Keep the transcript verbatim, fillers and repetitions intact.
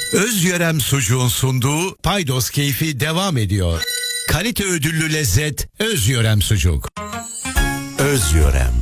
Özyörem sucuğun sunduğu Paydos keyfi devam ediyor. Kalite ödüllü lezzet Özyörem sucuk. Özyörem.